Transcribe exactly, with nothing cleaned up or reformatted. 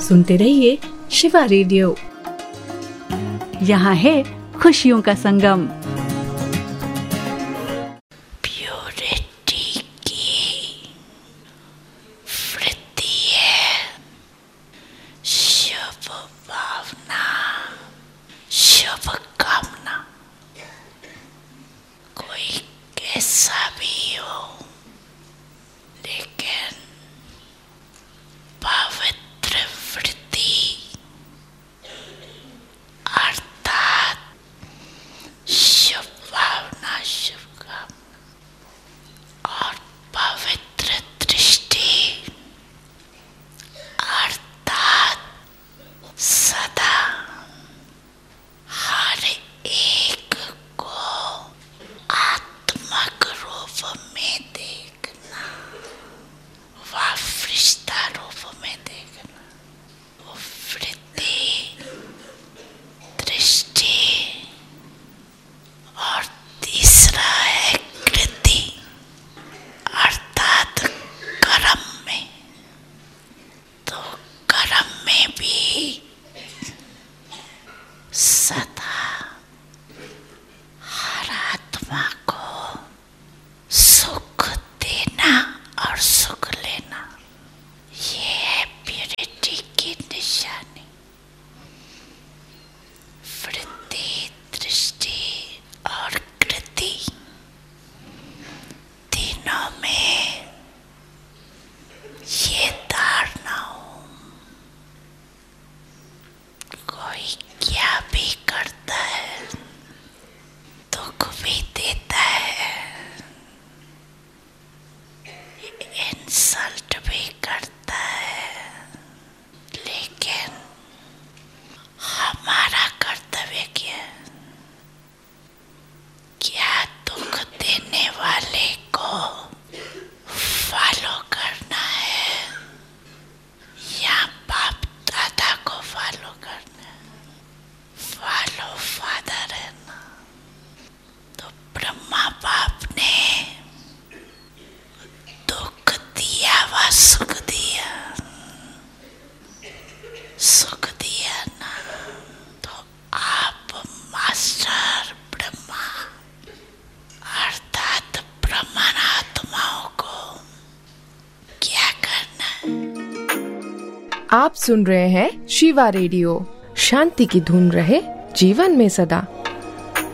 सुनते रहिए शिवा रेडियो। यहाँ है खुशियों का संगम। प्योरिटी की वृद्धि है, शुभ भावना, शुभ कामना। कोई कैसा भी हो, लेकिन पवित्र वृद्धि अर्थात शुभ भावना, शुभ कामना और पवित्र दृष्टि अर्थात सदा हर एक को आत्मक रूप में देखना, वाफरिश्ता रूप में देखना, वो वृद्धि, दृष्टि। और तीसरा है कृति अर्थात कर्म में। तो कर्म में भी सदा हर आत्मा को सुख देना और सुख लेना, ये है प्योरिटी की निशानी। वृद्धि, दृष्टि और कृति तीनों में ये धारणा हो, कोई क्या भी करता है, दुख भी देता है, इंसल्ट भी करता है, लेकिन हमारा कर्तव्य क्या है? क्या दुख देने वाले को फॉलो करना है या बाप दादा को फॉलो करना है? फॉलो फादर है ना। तो ब्रह्मा बाप ने दुख दिया व सुख दिया, सुख दिया ना। तो आप मास्टर ब्रह्मा अर्थात ब्रह्मात्माओं को क्या करना है? आप सुन रहे हैं शिवा रेडियो। शांति की धुन रहे जीवन में सदा।